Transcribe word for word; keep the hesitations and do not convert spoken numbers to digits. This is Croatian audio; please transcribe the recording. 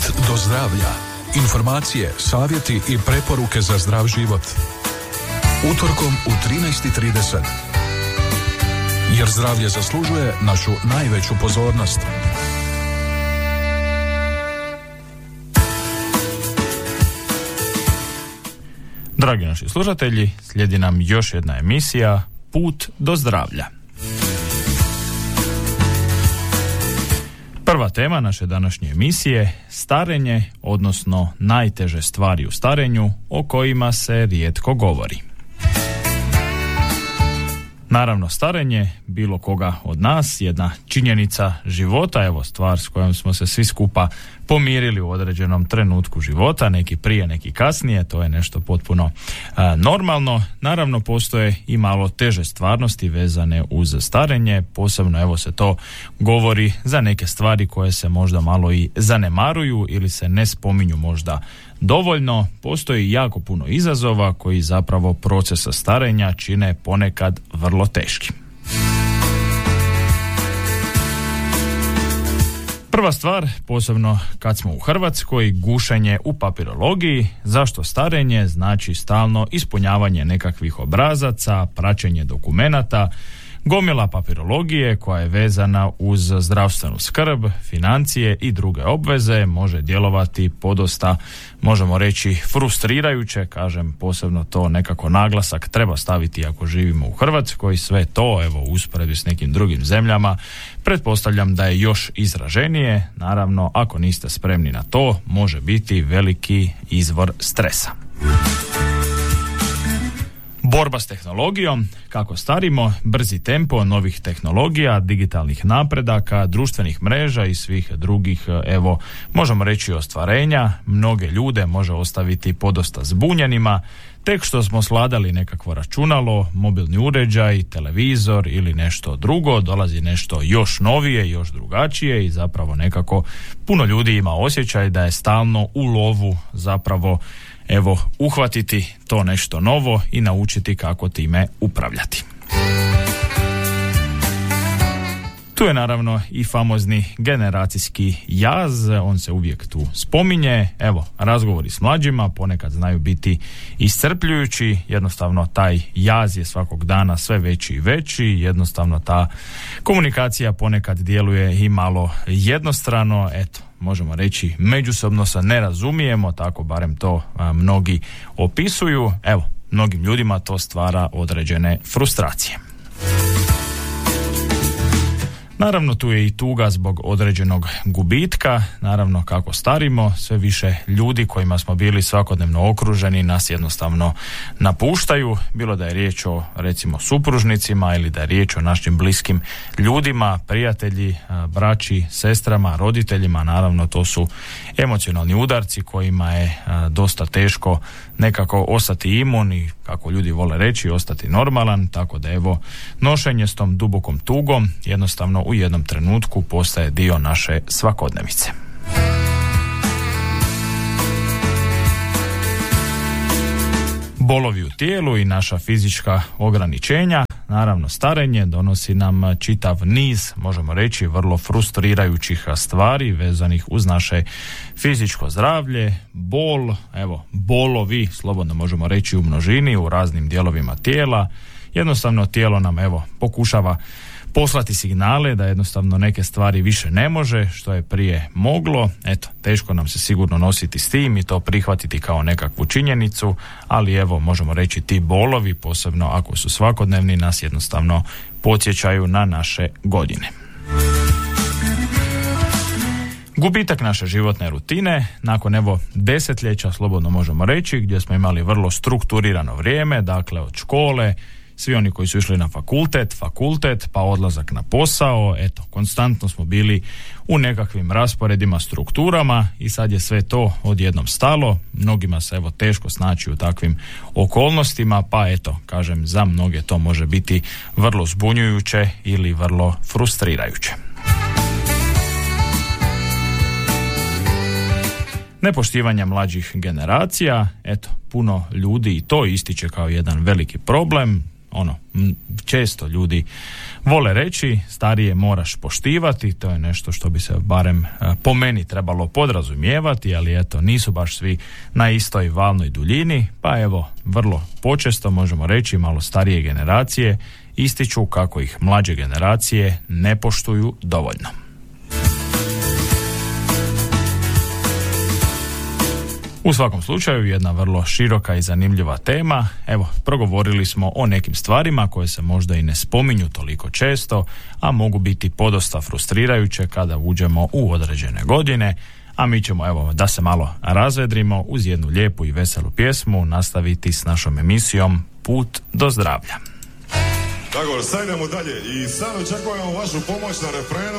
Put do zdravlja. Informacije, savjeti i preporuke za zdrav život. Utorkom u trinaest i trideset. Jer zdravlje zaslužuje našu najveću pozornost. Dragi naši slušatelji, slijedi nam još jedna emisija Put do zdravlja. Prva tema naše današnje emisije, starenje, odnosno najteže stvari u starenju o kojima se rijetko govori. Naravno, starenje bilo koga od nas jedna činjenica života, evo stvar s kojom smo se svi skupa pomirili u određenom trenutku života, neki prije, neki kasnije, to je nešto potpuno a, normalno. Naravno, postoje i malo teže stvarnosti vezane uz starenje, posebno evo se to govori za neke stvari koje se možda malo i zanemaruju ili se ne spominju možda dovoljno. Postoji jako puno izazova koji zapravo proces starenja čine ponekad vrlo teškim. Prva stvar, posebno kad smo u Hrvatskoj, gušenje u papirologiji. Zašto starenje? Znači stalno ispunjavanje nekakvih obrazaca, praćenje dokumenata, gomila papirologije koja je vezana uz zdravstvenu skrb, financije i druge obveze može djelovati podosta, možemo reći, frustrirajuće, kažem posebno to nekako naglasak treba staviti ako živimo u Hrvatskoj, sve to evo u usporedbi s nekim drugim zemljama pretpostavljam da je još izraženije. Naravno, ako niste spremni na to, može biti veliki izvor stresa. Borba s tehnologijom, kako starimo, brzi tempo novih tehnologija, digitalnih napredaka, društvenih mreža i svih drugih, evo, možemo reći ostvarenja, mnoge ljude može ostaviti podosta zbunjenima. Tek što smo sladali nekakvo računalo, mobilni uređaj, televizor ili nešto drugo, dolazi nešto još novije, još drugačije i zapravo nekako puno ljudi ima osjećaj da je stalno u lovu zapravo evo uhvatiti to nešto novo i naučiti kako time upravljati. Tu je naravno i famozni generacijski jaz, on se uvijek tu spominje. Evo, razgovori s mlađima ponekad znaju biti iscrpljujući, jednostavno taj jaz je svakog dana sve veći i veći, jednostavno ta komunikacija ponekad djeluje i malo jednostrano, eto, možemo reći međusobno se ne razumijemo, tako barem to a, mnogi opisuju. Evo, mnogim ljudima to stvara određene frustracije. Naravno, tu je i tuga zbog određenog gubitka. Naravno, kako starimo, sve više ljudi kojima smo bili svakodnevno okruženi nas jednostavno napuštaju. Bilo da je riječ o, recimo, supružnicima ili da je riječ o našim bliskim ljudima, prijatelji, braći, sestrama, roditeljima. Naravno, to su emocionalni udarci kojima je dosta teško nekako ostati imun i, kako ljudi vole reći, ostati normalan. Tako da, evo, nošenje s tom dubokom tugom jednostavno u jednom trenutku postaje dio naše svakodnevice. Bolovi u tijelu i naša fizička ograničenja. Naravno, starenje donosi nam čitav niz, možemo reći, vrlo frustrirajućih stvari vezanih uz naše fizičko zdravlje, bol, evo, bolovi, slobodno možemo reći u množini, u raznim dijelovima tijela. Jednostavno tijelo nam, evo, pokušava poslati signale da jednostavno neke stvari više ne može što je prije moglo. Eto, teško nam se sigurno nositi s tim i to prihvatiti kao nekakvu činjenicu, ali evo, možemo reći, ti bolovi, posebno ako su svakodnevni, nas jednostavno podsjećaju na naše godine. Gubitak naše životne rutine, nakon evo desetljeća, slobodno možemo reći, gdje smo imali vrlo strukturirano vrijeme, dakle od škole, svi oni koji su išli na fakultet, fakultet, pa odlazak na posao, eto, konstantno smo bili u nekakvim rasporedima, strukturama i sad je sve to odjednom stalo. Mnogima se evo teško snaći u takvim okolnostima, pa eto, kažem, za mnoge to može biti vrlo zbunjujuće ili vrlo frustrirajuće. Nepoštivanje mlađih generacija, eto, puno ljudi i to ističe kao jedan veliki problem. ono, često ljudi vole reći, starije moraš poštivati, to je nešto što bi se barem po meni trebalo podrazumijevati, ali eto, nisu baš svi na istoj valnoj duljini, pa evo, vrlo počesto možemo reći, malo starije generacije ističu kako ih mlađe generacije ne poštuju dovoljno. U svakom slučaju jedna vrlo široka i zanimljiva tema. Evo, progovorili smo o nekim stvarima koje se možda i ne spominju toliko često, a mogu biti podosta frustrirajuće kada uđemo u određene godine, a mi ćemo, evo, da se malo razvedrimo, uz jednu lijepu i veselu pjesmu nastaviti s našom emisijom Put do zdravlja. Tako, sad idemo dalje i sad očekujemo vašu pomoć na refrenu.